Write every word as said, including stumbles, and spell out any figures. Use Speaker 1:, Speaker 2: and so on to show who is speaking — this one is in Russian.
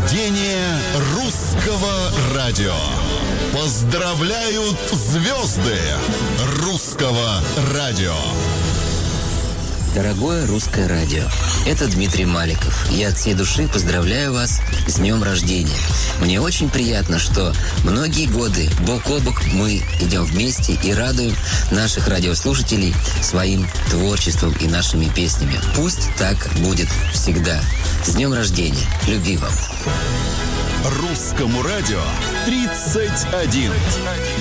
Speaker 1: рождения русского радио. Поздравляют звезды русского радио.
Speaker 2: Дорогое русское радио, это Дмитрий Маликов. Я от всей души поздравляю вас с днем рождения. Мне очень приятно, что многие годы бок о бок мы идем вместе и радуем наших радиослушателей своим творчеством и нашими песнями. Пусть так будет всегда. С днем рождения. Любви вам.
Speaker 1: Русскому радио тридцать один.